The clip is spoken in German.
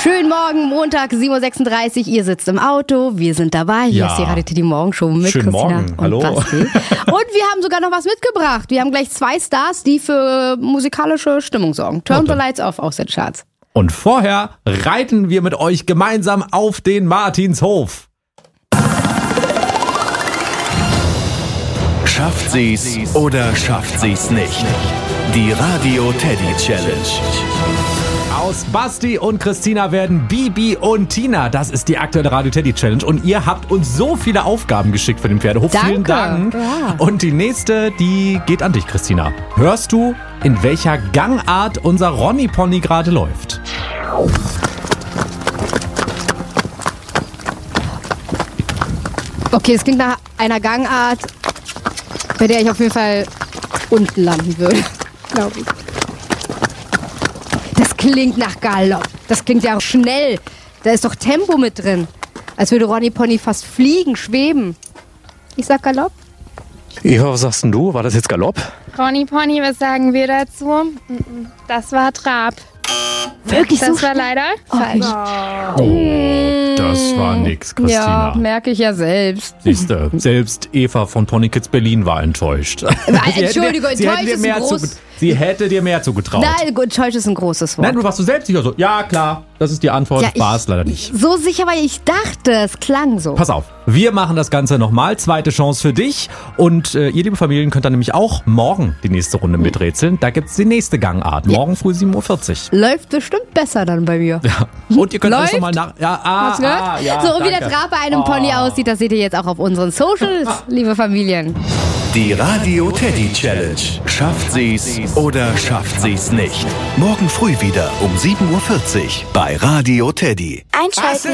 Schönen Morgen, Montag, 7.36 Uhr. Ihr sitzt im Auto, wir sind dabei. Hier ist die Radio Teddy Morgenshow mit Schönen Christina Morgen. und Hallo. Basti. Und wir haben sogar noch was mitgebracht. Wir haben gleich 2 Stars, die für musikalische Stimmung sorgen. Turn the Lights Off aus den Charts. Und vorher reiten wir mit euch gemeinsam auf den Martinshof. Schafft sie's oder schafft sie's nicht? Die Radio Teddy Challenge. Aus Basti und Christina werden Bibi und Tina. Das ist die aktuelle Radio Teddy Challenge. Und ihr habt uns so viele Aufgaben geschickt für den Pferdehof. Danke. Vielen Dank. Ja. Und die nächste, die geht an dich, Christina. Hörst du, in welcher Gangart unser Ronny-Pony gerade läuft? Okay, es klingt nach einer Gangart, bei der ich auf jeden Fall unten landen würde, glaube ich. Das klingt nach Galopp. Das klingt ja schnell. Da ist doch Tempo mit drin. Als würde Ronny Pony fast fliegen, schweben. Ich sag Galopp. Eva, was sagst denn du? War das jetzt Galopp? Ronny Pony, was sagen wir dazu? Das war Trab. Wirklich so Das war schnell? leider falsch. Das war nix, Ja, Christina. merke ich ja selbst. Siehste, selbst Eva von Pony Kids Berlin war enttäuscht. Entschuldigung, enttäuscht ist ein groß... Sie hätte dir mehr zugetraut. Nein, gut, enttäuscht ist ein großes Wort. Nein, du warst du selbst sicher so. Ja, klar, das ist die Antwort. Ja, War es leider nicht. So sicher, weil ich dachte, es klang so. Pass auf, wir machen das Ganze nochmal. Zweite Chance für dich. Und ihr, liebe Familien, könnt dann nämlich auch morgen die nächste Runde miträtseln. Da gibt's die nächste Gangart. Morgen früh 7.40 Uhr. Läuft bestimmt besser dann bei mir. Ja. Und ihr könnt alles Läuft? nochmal nach... Ja, Hast du gehört? ja, so, und wie der danke. Trab bei einem Pony aussieht, das seht ihr jetzt auch auf unseren Socials, liebe Familien. Die Radio Teddy Challenge. Schafft sie's oder schafft sie's nicht? Morgen früh wieder um 7.40 Uhr bei Radio Teddy. Einschalten.